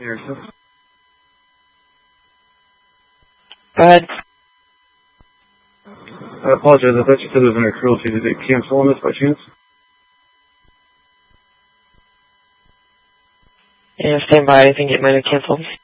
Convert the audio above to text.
Erickson. Go ahead. I apologize. I thought you said it was under cruelty. Did it cancel on this by chance? Yeah, stand by. I think it might have canceled.